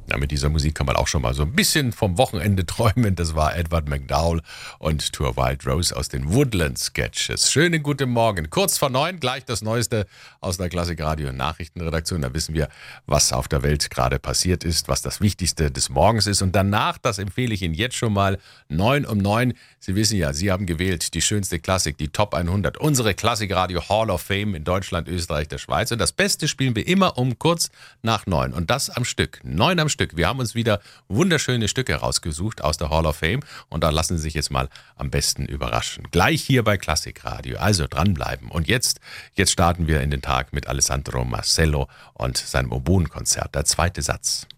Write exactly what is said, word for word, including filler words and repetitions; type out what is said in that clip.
Ja, mit dieser Musik kann man auch schon mal so ein bisschen vom Wochenende träumen. Das war Edward McDowell und To a Wild Rose aus den Woodland Sketches. Schönen guten Morgen. Kurz vor neun, gleich das Neueste aus der Klassikradio Nachrichtenredaktion. Da wissen wir, was auf der Welt gerade passiert ist, was das Wichtigste des Morgens ist. Und danach, das empfehle ich Ihnen jetzt schon mal, neun um neun. Sie wissen ja, Sie haben gewählt die schönste Klassik, die Top hundert. Unsere Klassikradio Hall of Fame in Deutschland, Österreich, der Schweiz. Und das Beste spielen wir immer um kurz nach neun. Und das am Stück. Neun am Stück. Wir haben uns wieder wunderschöne Stücke rausgesucht aus der Hall of Fame und da lassen Sie sich jetzt mal am besten überraschen. Gleich hier bei Klassikradio, also dranbleiben. Und jetzt, jetzt starten wir in den Tag mit Alessandro Marcello und seinem Oboenkonzert, der zweite Satz.